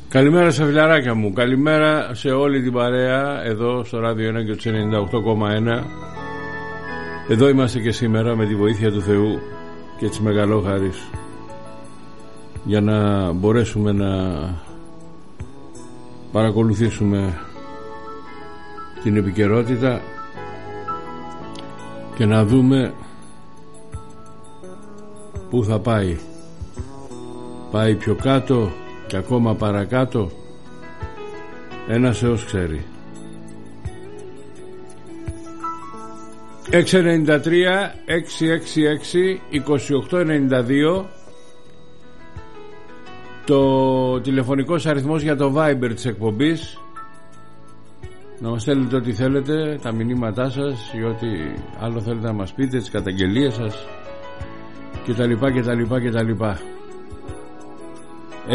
Καλημέρα στα φιλαράκια μου. Καλημέρα σε όλη την παρέα εδώ στο Ράδιο 1 και του 98,1. Εδώ είμαστε και σήμερα με τη βοήθεια του Θεού και της Μεγαλόχαρης για να μπορέσουμε να παρακολουθήσουμε την επικαιρότητα και να δούμε πού θα πάει. Πάει πιο κάτω και ακόμα παρακάτω, ένας Θεός ξέρει. 693 666 2892 το τηλεφωνικός αριθμός για το Viber της εκπομπής. Να μας στέλνετε ό,τι θέλετε, τα μηνύματά σας ή ό,τι άλλο θέλετε να μας πείτε, τις καταγγελίες σας κτλ. 693 666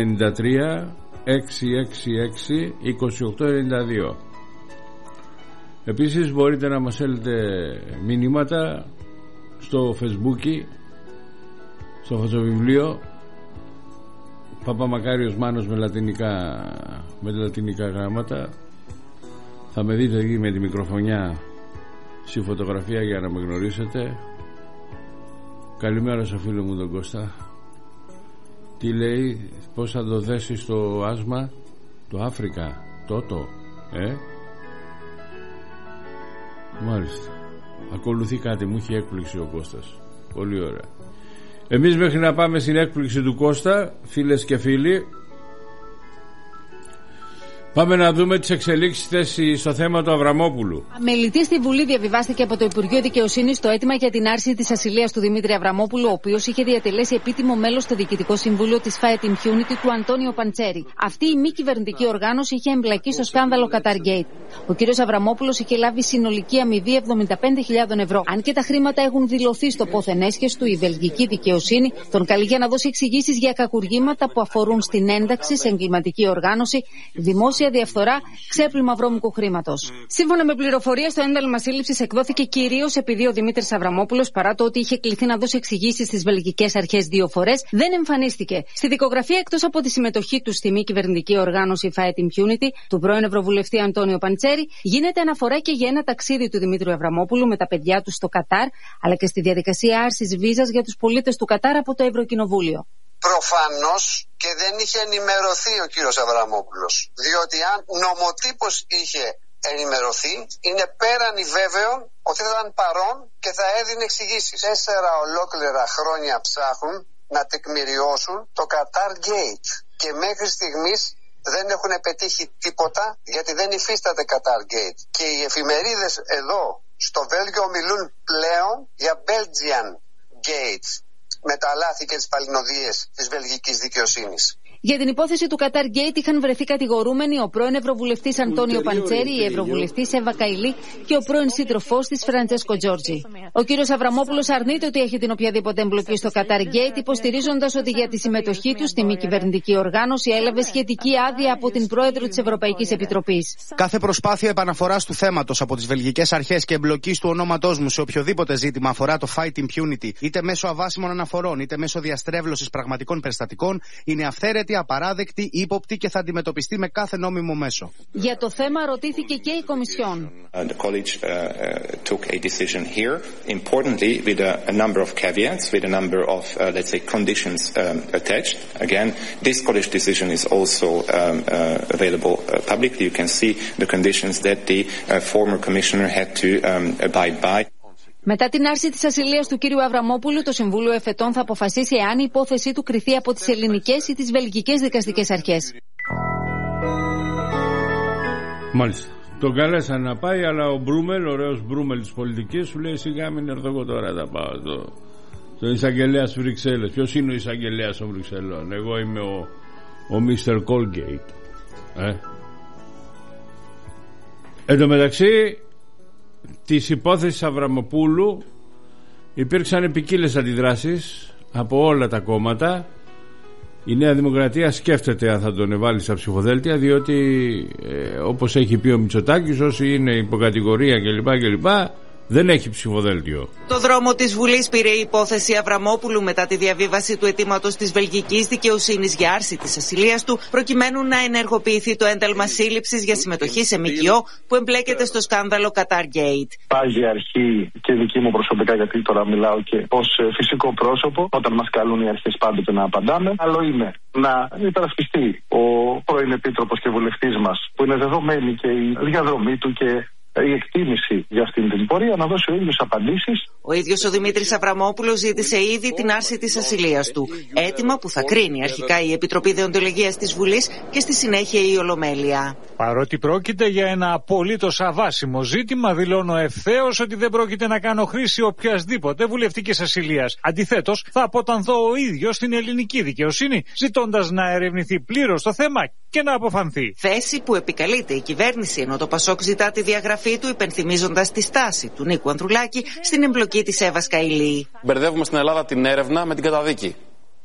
2892. Επίσης μπορείτε να μας στέλνετε μηνύματα στο Facebook, στο φωτοβιβλίο Παπαμακάριος Μάνος με λατινικά γράμματα. Θα με δείτε εκεί με τη μικροφωνιά στη φωτογραφία για να με γνωρίσετε. Καλημέρα στο φίλο μου τον Κώστα. Τι λέει, πώς θα το δέσει στο άσμα, το Αφρικα, Μάλιστα. Ακολουθεί κάτι, μου έχει έκπληξη ο Κώστας. Πολύ ωραία. Εμείς μέχρι να πάμε στην έκπληξη του Κώστα, φίλες και φίλοι, πάμε να δούμε τις εξελίξεις στο θέμα του Αβραμόπουλου. Αμελητή στη Βουλή διαβιβάστηκε από το Υπουργείο Δικαιοσύνης το αίτημα για την άρση της ασυλίας του Δημήτρη Αβραμόπουλου, ο οποίος είχε διατελέσει επίτιμο μέλος στο Διοικητικό Συμβούλιο της Fight Impunity του Αντώνιο Παντσέρη. Αυτή η μη κυβερνητική οργάνωση είχε εμπλακεί στο σκάνδαλο Qatargate. Ο κύριος Αβραμόπουλος είχε λάβει συνολική αμοιβή 75.000 ευρώ. Αν και τα χρήματα έχουν δηλωθεί στο πόθεν έσχες του, η βελγική δικαιοσύνη τον καλεί για να δώσει εξηγήσεις για κακουργήματα που αφορούν στην ένταξη σε εγκληματική οργάνωση, δημόσια διαφθορά, ξέπλυμα βρώμικου χρήματος. Σύμφωνα με πληροφορίες, το ένταλμα σύλληψης εκδόθηκε κυρίως επειδή ο Δημήτρης Αβραμόπουλος, παρά το ότι είχε κληθεί να δώσει εξηγήσεις στις βελγικές αρχές 2 φορές, δεν εμφανίστηκε. Στη δικογραφία, εκτός από τη συμμετοχή του στη μη κυβερνητική οργάνωση Fight Impunity του πρώην Ευρωβουλευτή Αντώνιο Παντσέρη, γίνεται αναφορά και για ένα ταξίδι του Δημήτρου Αβραμόπουλου με τα παιδιά του στο Κατάρ, αλλά και στη διαδικασία άρσης βίζας για τους πολίτες του Κατάρ από το Ευρωκοινοβούλιο. Προφανώς και δεν είχε ενημερωθεί ο κύριος Αβραμόπουλος, διότι αν νομοτύπως είχε ενημερωθεί, είναι πέραν βέβαιο ότι θα ήταν παρόν και θα έδινε εξηγήσεις. 4 ολόκληρα χρόνια ψάχνουν να τεκμηριώσουν το Qatargate και μέχρι στιγμής δεν έχουν πετύχει τίποτα, γιατί δεν υφίσταται Qatargate. Και οι εφημερίδες εδώ στο Βέλγιο μιλούν πλέον για Belgian Gate, με τα λάθη και τις παλινοδίες της βελγικής δικαιοσύνης. Για την υπόθεση του Qatargate είχαν βρεθεί κατηγορούμενοι ο πρώην Ευρωβουλευτής Αντώνιο Παντσέρη, η Ευρωβουλευτής Εύα Καηλή και ο πρώην σύντροφός της Φραντσέσκο Τζόρτζι. Ο κύριος Αβραμόπουλος αρνείται ότι έχει την οποιαδήποτε εμπλοκή στο Qatargate, υποστηρίζοντας ότι για τη συμμετοχή του στη μη κυβερνητική οργάνωση έλαβε σχετική άδεια από την πρόεδρο της Ευρωπαϊκής Επιτροπής. Κάθε προσπάθεια επαναφοράς του θέματος από τις βελγικές αρχές και εμπλοκής του ονόματός μου σε οποιοδήποτε ζήτημα αφορά το Fight Impunity, είτε μέσω αβάσιμων αναφορών είτε μέσω διαστρέβλωσης πραγματικών περιστατικών, είναι αυθαίρετη, απαράδεκτη, ύποπτη και θα αντιμετωπιστεί με κάθε νόμιμο μέσο. Για το θέμα ρωτήθηκε και η Κομισιόν. The college took a decision here, importantly with a number of caveats, with a number of let's say conditions attached. Again, this college decision is also available publicly. You can see the conditions that the former commissioner had to abide by. Μετά την άρση της ασυλίας του κύριου Αβραμόπουλου, το Συμβούλιο Εφετών θα αποφασίσει εάν η υπόθεσή του κριθεί από τις ελληνικές ή τις βελγικές δικαστικές αρχές. Μάλιστα. Τον καλέσαν να πάει, αλλά ο Μπρούμελ, ωραίος Μπρούμελ της πολιτικής, σου λέει σιγά μην έρθω εγώ τώρα να πάω στον εισαγγελέα στις Βρυξέλλες. Ποιος είναι ο εισαγγελέας των Βρυξελών? Εγώ είμαι ο Mr. Colgate. Εν τω μεταξύ της υπόθεσης Αβραμοπούλου υπήρξαν ποικίλες αντιδράσεις από όλα τα κόμματα. Η Νέα Δημοκρατία σκέφτεται αν θα τον βάλει στα ψηφοδέλτια, διότι όπως έχει πει ο Μητσοτάκης, όσοι είναι υποκατηγορία κλπ Δεν έχει ψηφοδέλτιο. Το δρόμο της Βουλής πήρε η υπόθεση Αβραμόπουλου μετά τη διαβίβαση του αιτήματος της βελγικής δικαιοσύνης για άρση της ασυλίας του, προκειμένου να ενεργοποιηθεί το ένταλμα σύλληψης για συμμετοχή σε ΜΚΟ που εμπλέκεται στο σκάνδαλο Qatargate. Πάγια αρχή και δική μου προσωπικά, γιατί τώρα μιλάω και ως φυσικό πρόσωπο, όταν μας καλούν οι αρχές πάντοτε να απαντάμε. Άλλο είναι να υπερασπιστεί ο πρώην επίτροπος και βουλευτής μας, που είναι δεδομένη και η διαδρομή του και η εκτίμηση για αυτήν την πορεία, να δώσει ο ίδιος απαντήσεις. Ο ίδιος ο Δημήτρης Αβραμόπουλος ζήτησε ήδη την άρση της ασυλίας του. Αίτημα που θα κρίνει αρχικά η Επιτροπή Δεοντολογίας της Βουλής και στη συνέχεια η Ολομέλεια. Παρότι πρόκειται για ένα απολύτως αβάσιμο ζήτημα, δηλώνω ευθέως ότι δεν πρόκειται να κάνω χρήση οποιασδήποτε βουλευτικής ασυλίας. Αντιθέτως, θα αποτανθώ ο ίδιος στην ελληνική δικαιοσύνη, ζητώντας να ερευνηθεί πλήρως το θέμα και να αποφανθεί. Θέση που επικαλείται η κυβέρνηση, ενώ το Πασόκ ζητά τη διαγραφή του, υπενθυμίζοντας τη στάση του Νίκου Ανδρουλάκη στην εμπλοκή της Εύας Καηλή. Μπερδεύουμε στην Ελλάδα την έρευνα με την καταδίκη.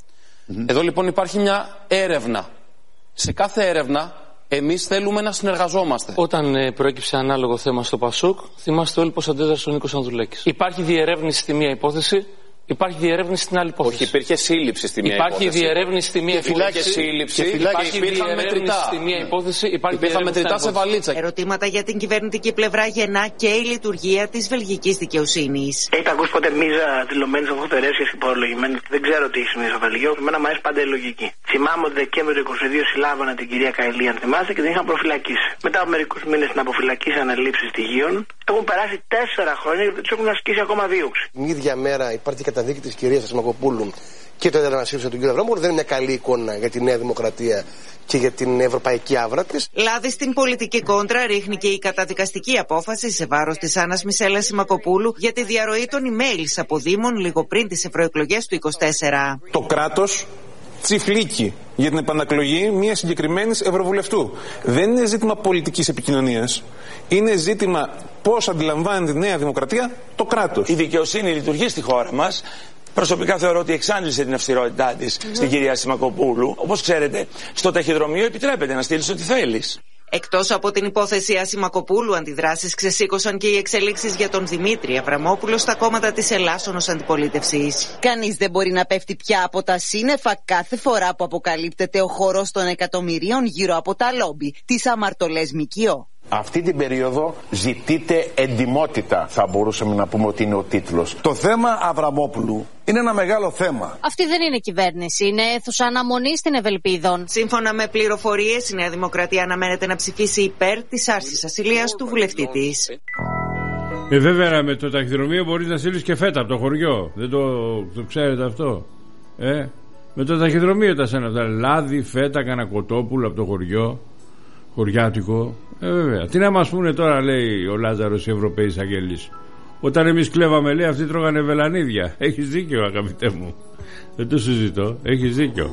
Εδώ λοιπόν υπάρχει μια έρευνα. Σε κάθε έρευνα εμείς θέλουμε να συνεργαζόμαστε. Όταν προέκυψε ανάλογο θέμα στο Πασόκ, θυμάστε όλοι πώς αντέδρασε ο Νίκος Ανδρουλάκης. Υπάρχει διερεύνηση στη μία υπόθεση. Υπάρχει διερεύνηση στην άλλη υπόθεση. Όχι, υπήρχε σύλληψη στη μία υπόθεση. Υπάρχει διερεύνηση στη μία υπόθεση. Υπάρχει διερεύνηση στη μία υπόθεση. Υπήρχαν μετρητά σε βαλίτσα. Ερωτήματα για την κυβερνητική πλευρά γεννά και η λειτουργία της βελγικής δικαιοσύνης. Έχετε ακούσει ποτέ μίζα δηλωμένη από φωτερές και υπολογισμένη? Δεν ξέρω τι έχει σημαίνει στο Βελγίο. Εμένα μου αρέσει πάντα η λογική. Θυμάμαι ότι Δεκέμβριο του 2022 συλλάβανε την κυρία Καηλή, αν θυμάστε, και την είχαν προφυλακίσει. Μετά από μερικούς μήνες την αποφυλακίσαν λήψη στοιχείων. Έχουν περάσει 4 χρόνια και του έχουν ασκήσει ακόμα δίωξη. Την ίδια μέρα υπάρχει καταδίκη της κυρίας Ασημακοπούλου και το ένταλμα σύλληψης του κ. Αβραμόπουλου. Δεν είναι μια καλή εικόνα για τη Νέα Δημοκρατία και για την ευρωπαϊκή άβρα της. Λάδι στην πολιτική κόντρα ρίχνει και η καταδικαστική απόφαση σε βάρος της Άννας Μισέλα Ασημακοπούλου για τη διαρροή των emails από δήμων λίγο πριν τις ευρωεκλογές του 2024. Το κράτος τσιφλίκι για την επανακλογή μιας συγκεκριμένης ευρωβουλευτού. Δεν είναι ζήτημα πολιτικής επικοινωνίας. Είναι ζήτημα πώς αντιλαμβάνεται η Νέα Δημοκρατία το κράτος. Η δικαιοσύνη λειτουργεί στη χώρα μας. Προσωπικά θεωρώ ότι εξάντλησε την αυστηρότητά της στην κυρία Ασημακοπούλου. Όπως ξέρετε, στο ταχυδρομείο επιτρέπεται να στείλεις ό,τι θέλεις. Εκτός από την υπόθεση Ασημακοπούλου, αντιδράσεις ξεσήκωσαν και οι εξελίξεις για τον Δημήτρη Αβραμόπουλο στα κόμματα της Ελλάσσονος Αντιπολίτευσης. Κανείς δεν μπορεί να πέφτει πια από τα σύννεφα κάθε φορά που αποκαλύπτεται ο χώρος των εκατομμυρίων γύρω από τα λόμπι, τις αμαρτωλές ΜΚΟ. Αυτή την περίοδο ζητείται εντιμότητα, θα μπορούσαμε να πούμε ότι είναι ο τίτλος. Το θέμα Αβραμόπουλου είναι ένα μεγάλο θέμα. Αυτή δεν είναι κυβέρνηση, είναι αίθουσα αναμονής στην Ευελπίδων. Σύμφωνα με πληροφορίες, η Νέα Δημοκρατία αναμένεται να ψηφίσει υπέρ της άρσης ασυλίας του βουλευτή της. Βέβαια, με το ταχυδρομείο μπορείς να στείλεις και φέτα από το χωριό. Δεν το ξέρετε αυτό? Με το ταχυδρομείο τα σένα αυτά. Λάδι, φέτα, κανένα κοτόπουλο από το χωριό. Χωριάτικο. Βέβαια. Τι να μας πούνε τώρα, λέει ο Λάζαρος, οι Ευρωπαίοι εισαγγελείς. Όταν εμείς κλέβαμε, λέει, αυτοί τρώγανε βελανίδια. Έχεις δίκιο, αγαπητέ μου. Δεν το συζητώ. Έχεις δίκιο.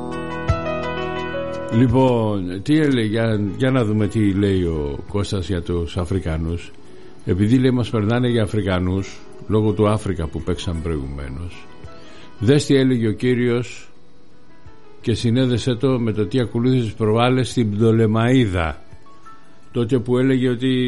Λοιπόν, τι έλεγε, για να δούμε τι λέει ο Κώστας για τους Αφρικανούς. Επειδή, λέει, μας περνάνε για Αφρικανούς, λόγω του Αφρικα που παίξαν προηγουμένως. Δες τι έλεγε ο κύριος και συνέδεσε το με το τι ακολούθησε τις προβάλλες στην Πτολεμαΐδα, τότε που έλεγε ότι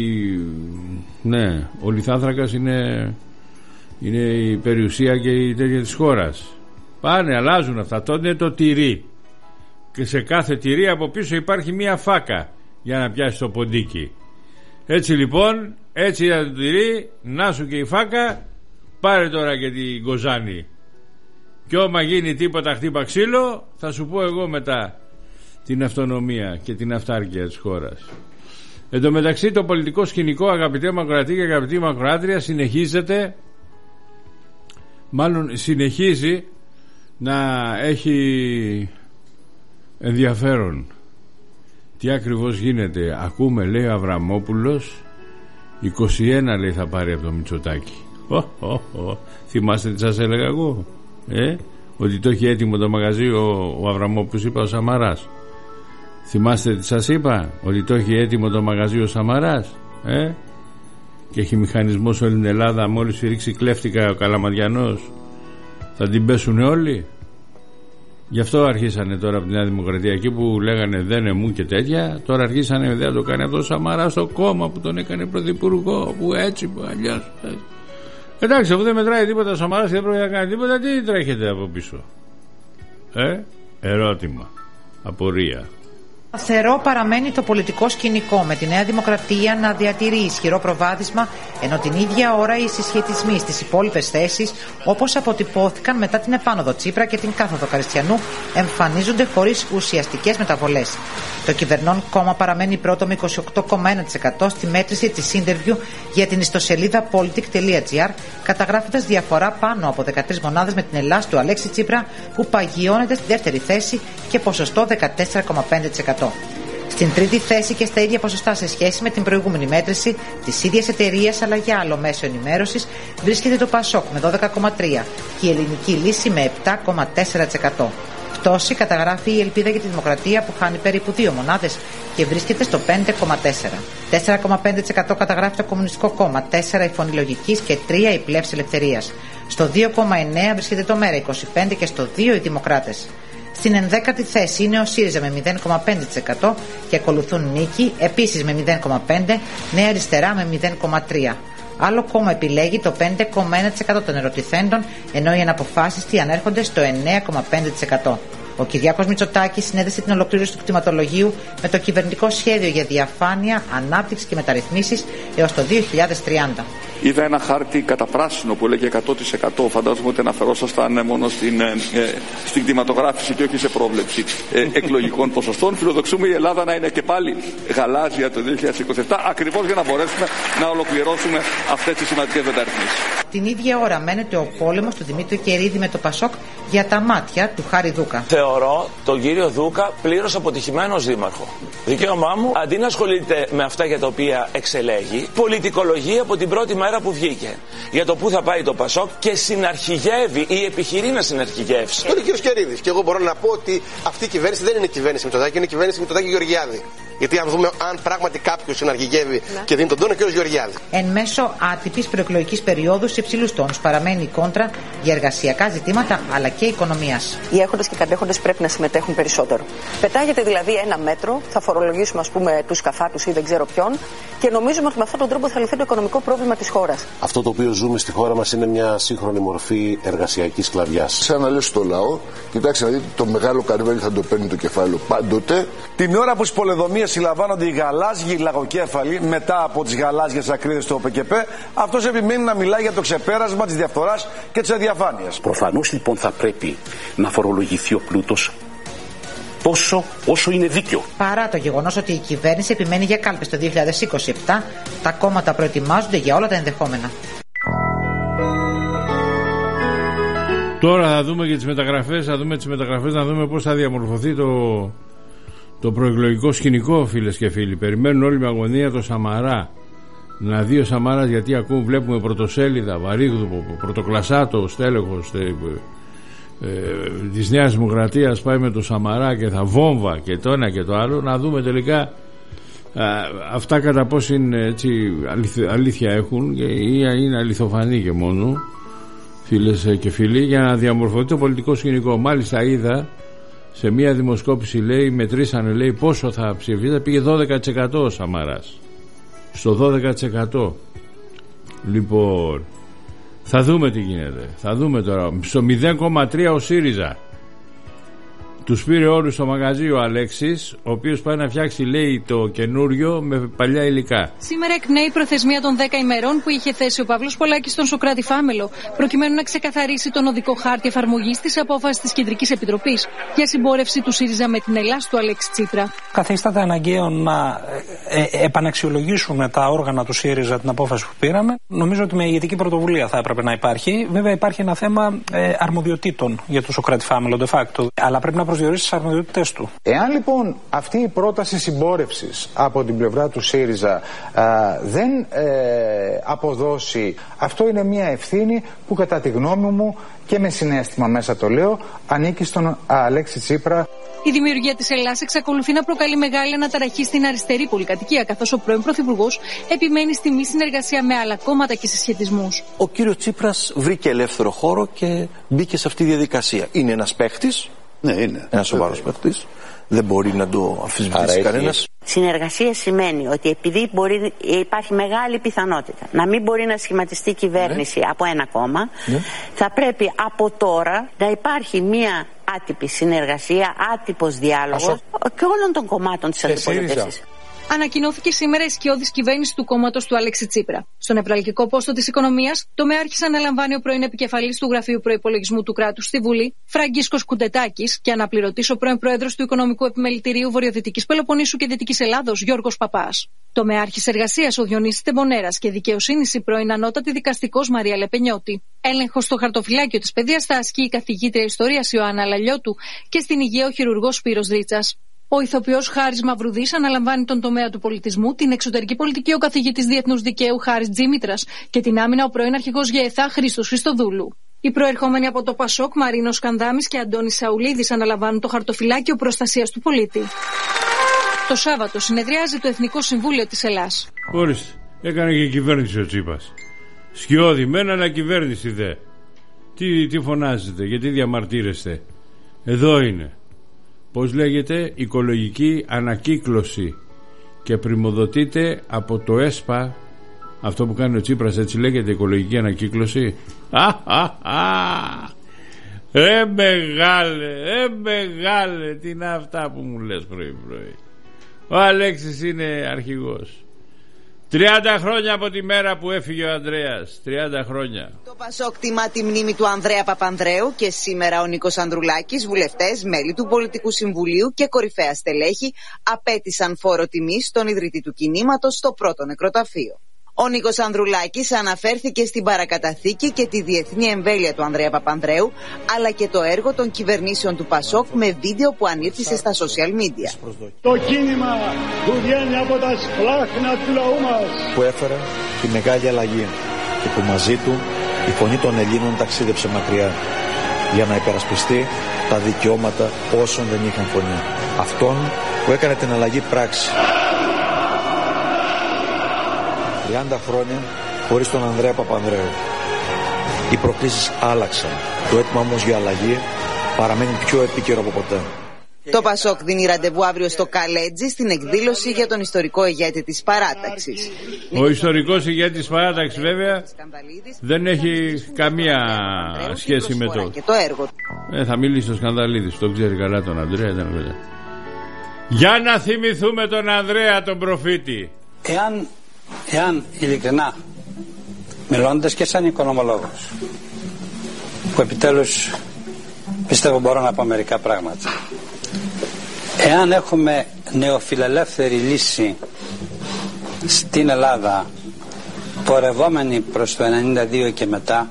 ναι, ο λιθάνθρακας είναι η περιουσία και η τέτοια της χώρας. Πάνε, αλλάζουν αυτά. Τότε είναι το τυρί και σε κάθε τυρί από πίσω υπάρχει μία φάκα για να πιάσει το ποντίκι. Έτσι λοιπόν, έτσι για το τυρί, να σου και η φάκα, πάρε τώρα και την κοζάνη. Και άμα γίνει τίποτα χτύπα ξύλο, θα σου πω εγώ μετά την αυτονομία και την αυτάρκεια της χώρας. Εν τω μεταξύ το πολιτικό σκηνικό, αγαπητέ Μακροατή και αγαπητή Μακροάτρια, συνεχίζει να έχει ενδιαφέρον. Τι ακριβώς γίνεται? Ακούμε, λέει ο Αβραμόπουλος, 21 λέει θα πάρει από το Μητσοτάκη. Θυμάστε τι σας έλεγα εγώ? Ότι το έχει έτοιμο το μαγαζί ο Αβραμόπουλος, είπα ο Σαμαράς. Θυμάστε τι σας είπα? Ότι το έχει έτοιμο το μαγαζί ο Σαμαράς. Και έχει μηχανισμό σε όλη την Ελλάδα. Μόλις ρίξει κλέφτηκα ο Καλαμαδιανός, θα την πέσουν όλοι. Γι' αυτό αρχίσανε τώρα από τη Νέα Δημοκρατία, εκεί που λέγανε δεν μου και τέτοια, τώρα αρχίσανε δεν το κάνει αυτό ο Σαμαρά στο κόμμα που τον έκανε πρωθυπουργό, που έτσι, που αλλιώς. Εντάξει, αφού δεν μετράει τίποτα ο Σαμαράς και δεν πρόκειται να κάνει τίποτα, τι τρέχετε από πίσω? Ερώτημα, απορία. Σταθερό παραμένει το πολιτικό σκηνικό, με τη Νέα Δημοκρατία να διατηρεί ισχυρό προβάδισμα, ενώ την ίδια ώρα οι συσχετισμοί στις υπόλοιπες θέσεις, όπως αποτυπώθηκαν μετά την επάνωδο Τσίπρα και την κάθοδο Καριστιανού, εμφανίζονται χωρίς ουσιαστικές μεταβολές. Το κυβερνών κόμμα παραμένει πρώτο με 28,1% στη μέτρηση της Interview για την ιστοσελίδα politic.gr, καταγράφοντας διαφορά πάνω από 13 μονάδες με την Ελλάς του Αλέξη Τσίπρα, που παγιώνεται στη δεύτερη θέση και ποσοστό 14,5%. Στην τρίτη θέση και στα ίδια ποσοστά σε σχέση με την προηγούμενη μέτρηση της ίδιας εταιρείας αλλά για άλλο μέσο ενημέρωσης βρίσκεται το ΠΑΣΟΚ με 12,3% και η Ελληνική Λύση με 7,4%. Πτώση καταγράφει η Ελπίδα για τη Δημοκρατία, που χάνει περίπου 2 μονάδες και βρίσκεται στο 5,4%. 4,5% καταγράφει το Κομμουνιστικό Κόμμα, 4% η Φωνή Λογικής και 3% η Πλεύση Ελευθερίας. Στο 2,9% βρίσκεται το ΜΕΡΑ 25% και στο 2% οι Δημοκράτες. Στην 11η θέση είναι ο ΣΥΡΙΖΑ με 0,5% και ακολουθούν Νίκη, επίσης με 0,5%, Νέα Αριστερά με 0,3%. Άλλο κόμμα επιλέγει το 5,1% των ερωτηθέντων, ενώ οι αναποφάσιστοι ανέρχονται στο 9,5%. Ο Κυριάκος Μητσοτάκης συνέδεσε την ολοκλήρωση του κτηματολογίου με το κυβερνητικό σχέδιο για διαφάνεια, ανάπτυξη και μεταρρυθμίσεις έως το 2030. Είδα ένα χάρτη κατά πράσινο που έλεγε 100%. Φαντάζομαι ότι αναφερόσασταν μόνο στην κτηματογράφηση και όχι σε πρόβλεψη εκλογικών ποσοστών. Φιλοδοξούμε η Ελλάδα να είναι και πάλι γαλάζια το 2027, ακριβώς για να μπορέσουμε να ολοκληρώσουμε αυτές τις σημαντικές μεταρρυθμίσεις. Την ίδια ώρα μένεται ο πόλεμος του Δημήτριου Κερίδη με το ΠΑΣΟΚ για τα μάτια του Χάρη Δούκα. Θεωρώ τον κύριο Δούκα πλήρως αποτυχημένο ως δήμαρχο. Δικαίωμά μου, αντί να ασχολείται με αυτά για τα οποία εξελέγει, πολιτικολογεί από την πρώτη μέρα που βγήκε για το πού θα πάει το ΠΑΣΟΚ και συναρχηγεύει ή επιχειρεί να συναρχηγεύσει. Τώρα ο κ. Κερίδης. Και εγώ μπορώ να πω ότι αυτή η κυβέρνηση δεν είναι κυβέρνηση Μητσοτάκη, είναι κυβέρνηση Μητσοτάκη-Γεωργιάδη. Γιατί αν δούμε αν πράγματι κάποιος συναρχηγεύει και δίνει τον τόνο, ο κ. Γεωργιάδη. Εν μέσω άτυπης προεκλογικής περίοδου σε υψηλούς τόνους παραμένει η κόντρα για εργασιακά ζητήματα αλλά και οικονομίας. Οι έχοντες και κατέχοντες πρέπει να συμμετέχουν περισσότερο. Πετάγεται δηλαδή ένα μέτρο, θα φορολογήσουμε ας πούμε τους καφάτους ή δεν ξέρω ποιον, και νομίζουμε ότι με αυτόν τον τρόπο θα λυθεί το οικονομικό πρόβλημα της χώρας. Αυτό το οποίο ζούμε στη χώρα μας είναι μια σύγχρονη μορφή εργασιακής σκλαβιάς. Σαν να λες το λαό, κοιτάξτε να δείτε, το μεγάλο καρβέλι θα το παίρνει το κεφάλαιο πάντοτε. Την ώρα που στις πολεοδομίες συλλαμβάνονται οι γαλάζιοι λαγοκέφαλοι μετά από τις γαλάζιες ακρίδες του ΟΠΚΠ, αυτός επιμένει να μιλάει για το ξεπέρασμα της διαφθοράς και της αδιαφάνειας. Προφανώς λοιπόν θα πρέπει να φορολογηθεί ο πλούτος τόσο όσο είναι δίκαιο. Παρά το γεγονός ότι η κυβέρνηση επιμένει για κάλπες το 2027, τα κόμματα προετοιμάζονται για όλα τα ενδεχόμενα. Τώρα θα δούμε και τις μεταγραφές, να δούμε πώς θα διαμορφωθεί το προεκλογικό σκηνικό, φίλες και φίλοι. Περιμένουν όλοι με αγωνία το Σαμαρά. Να δει ο Σαμαράς, γιατί βλέπουμε πρωτοσέλιδα, Βαρύγδουπο, πρωτοκλασάτο, στέλεχος της Νέας Δημοκρατίας πάει με το Σαμαρά και θα βόμβα και το ένα και το άλλο. Να δούμε τελικά αυτά κατά πώς είναι έτσι, αλήθεια έχουν ή είναι αληθοφανή και μόνο, φίλες και φίλοι, για να διαμορφωθεί το πολιτικό σκηνικό. Μάλιστα είδα σε μία δημοσκόπηση, λέει, μετρήσανε, λέει, πόσο θα ψηφίσει, πήγε 12% ο Σαμαράς, στο 12%. Λοιπόν, θα δούμε τι γίνεται. Θα δούμε τώρα. Στο 0,3 ο ΣΥΡΙΖΑ. Τους πήρε όλους στο μαγαζί ο Αλέξης, ο οποίος πάει να φτιάξει, λέει, το καινούριο με παλιά υλικά. Σήμερα εκπνέει η προθεσμία των 10 ημερών που είχε θέσει ο Παύλος Πολάκης στον Σωκράτη Φάμελο, προκειμένου να ξεκαθαρίσει τον οδικό χάρτη εφαρμογής της απόφασης της Κεντρικής Επιτροπής για συμπόρευση του ΣΥΡΙΖΑ με την Ελλάς του Αλέξη Τσίπρα. Καθίσταται αναγκαίο να επαναξιολογήσουμε τα όργανα του ΣΥΡΙΖΑ την απόφαση που πήραμε. Νομίζω ότι με ηγετική πρωτοβουλία θα έπρεπε να υπάρχει. Βέβαια, υπάρχει ένα θέμα αρμοδιοτήτων για το Σωκράτη Φάμελο, de facto. Αλλά πρέπει να προσδιορίσει τις αρμοδιότητες του. Εάν λοιπόν αυτή η πρόταση συμπόρευσης από την πλευρά του ΣΥΡΙΖΑ δεν αποδώσει, αυτό είναι μια ευθύνη που κατά τη γνώμη μου και με συναίσθημα μέσα το λέω, ανήκει στον Αλέξη Τσίπρα. Η δημιουργία της Ελλάς εξακολουθεί να προκαλεί μεγάλη αναταραχή στην αριστερή πολυκατοικία, καθώς ο πρώην Πρωθυπουργός επιμένει στη μη συνεργασία με άλλα κόμματα και συσχετισμούς. Ο κύριος Τσίπρας βρήκε ελεύθερο χώρο και μπήκε σε αυτή τη διαδικασία. Είναι ένας παίχτης, Ναι, είναι. Ένας σοβαρός παίκτης. Δεν μπορεί να το αμφισβητήσει κανένας. Συνεργασία σημαίνει ότι επειδή υπάρχει μεγάλη πιθανότητα να μην μπορεί να σχηματιστεί κυβέρνηση από ένα κόμμα, θα πρέπει από τώρα να υπάρχει μια άτυπη συνεργασία, άτυπος διάλογος και όλων των κομμάτων της αντιπολίτευσης. Ανακοινώθηκε σήμερα η σκιώδης κυβέρνηση του κόμματος του Αλέξη Τσίπρα. Στο νευραλγικό πόστο της οικονομίας, τομεάρχης αναλαμβάνει ο πρώην επικεφαλής του Γραφείου Προϋπολογισμού του Κράτους στη Βουλή, Φραγκίσκος Κουντετάκης, και αναπληρωτής ο πρώην πρόεδρος του Οικονομικού Επιμελητηρίου Βορειοδυτικής Πελοποννήσου και Δυτικής Ελλάδος, Γιώργος Παπάς. Τομεάρχης εργασίας ο Διονύσης Τεμπονέρας και δικαιοσύνης η πρώην ανώτατη δικαστικός Μαρία Λεπενιώτη. Έλεγχος στο χαρτοφυλάκιο της παιδείας θα ασκεί η καθηγήτρια ιστορίας Ιωάννα Λαλιώτου και στην υγεία ο χειρουργός Σπύρος Ρίτσας. Ο ηθοποιός Χάρης Μαυρουδής αναλαμβάνει τον τομέα του πολιτισμού, την εξωτερική πολιτική ο καθηγητής διεθνούς δικαίου Χάρης Τζίμητρας και την άμυνα ο πρώην αρχηγός ΓΕΘΑ Χρήστος Χριστοδούλου. Οι προερχόμενοι από το Πασόκ Μαρίνος Κανδάμης και Αντώνης Σαουλίδης αναλαμβάνουν το χαρτοφυλάκιο προστασίας του πολίτη. Το Σάββατο συνεδριάζει το Εθνικό Συμβούλιο της Ελλάς. Ορίστε, έκανε και κυβέρνηση ο Τσίπας. Σκιώδη μεν, αλλά κυβέρνηση δε. Τι φωνάζετε, γιατί διαμαρτύρεστε? Εδώ είναι. Πώς λέγεται? Οικολογική ανακύκλωση. Και πριμοδοτείται από το ΕΣΠΑ. Αυτό που κάνει ο Τσίπρας, έτσι λέγεται, οικολογική ανακύκλωση. Μεγάλε, τι είναι αυτά που μου λες πρωί. Ο Αλέξης είναι αρχηγός. 30 χρόνια από τη μέρα που έφυγε ο Ανδρέας. 30 χρόνια. Το Πασόκ τιμά τη μνήμη του Ανδρέα Παπανδρέου και σήμερα ο Νίκος Ανδρουλάκης, βουλευτές, μέλη του Πολιτικού Συμβουλίου και κορυφαία στελέχη απέτησαν φόρο τιμής στον ιδρυτή του κινήματος στο πρώτο νεκροταφείο. Ο Νίκος Ανδρουλάκης αναφέρθηκε στην παρακαταθήκη και τη διεθνή εμβέλεια του Ανδρέα Παπανδρέου, αλλά και το έργο των κυβερνήσεων του Πασόκ με βίντεο που ανήρθησε στα social media. Το κίνημα που βγαίνει από τα σπλάχνα του λαού μας, που έφερε τη μεγάλη αλλαγή και που μαζί του η φωνή των Ελλήνων ταξίδεψε μακριά για να υπερασπιστεί τα δικαιώματα όσων δεν είχαν φωνή. Αυτόν που έκανε την αλλαγή πράξη. 30 χρόνια χωρίς τον Ανδρέα Παπανδρέου. Οι προκλήσεις άλλαξαν. Το αίτημα όμως για αλλαγή παραμένει πιο επίκαιρο από ποτέ. Το Πασόκ δίνει ραντεβού αύριο στο Καλέτζι στην εκδήλωση για τον ιστορικό ηγέτη της παράταξης. Ο ιστορικός ηγέτης της παράταξης βέβαια δεν έχει καμία σχέση με το έργο. Θα μιλήσει ο Σκανδαλίδης, το ξέρει καλά τον Ανδρέα. Για να θυμηθούμε τον Ανδρέα τον προφήτη. Εάν ειλικρινά, μιλώντας και σαν οικονομολόγος, που επιτέλους πιστεύω μπορώ να πω μερικά πράγματα, εάν έχουμε νεοφιλελεύθερη λύση στην Ελλάδα πορευόμενη προς το 92 και μετά,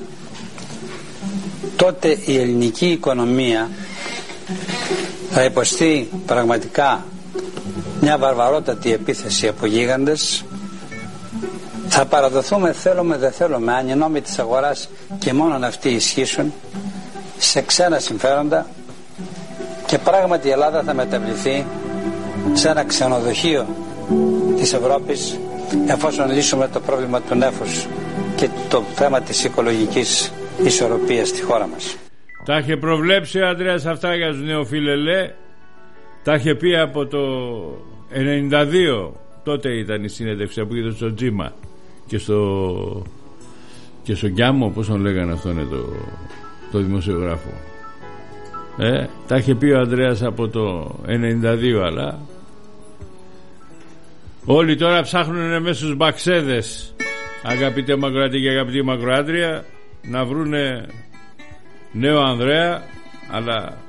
τότε η ελληνική οικονομία θα υποστεί πραγματικά μια βαρβαρότατη επίθεση από γίγαντες. Θα παραδοθούμε, θέλουμε δεν θέλουμε, αν οι νόμοι της αγοράς και μόνον αυτοί ισχύσουν, σε ξένα συμφέροντα, και πράγματι η Ελλάδα θα μεταβληθεί σε ένα ξενοδοχείο της Ευρώπης, εφόσον λύσουμε το πρόβλημα του νέφους και το θέμα της οικολογικής ισορροπίας στη χώρα μας. Τα είχε προβλέψει ο Ανδρέας αυτά για τους νεοφιλελέ. Τα είχε πει από το 92. Τότε ήταν η συνέντευξη που είδε στο Τζίμα και στο Γκιάμο, πώς τον λέγανε αυτόν το δημοσιογράφο. Τα είχε πει ο Ανδρέας από το 92, αλλά όλοι τώρα ψάχνουν μέσα στους μπαξέδες, αγαπητέ Μακροατή και αγαπητή Μακροάτρια, να βρούνε νέο Ανδρέα, αλλά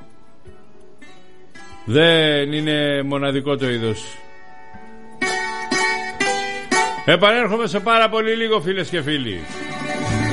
δεν είναι μοναδικό το είδος. Επανέρχομαι σε πάρα πολύ λίγο, φίλες και φίλοι.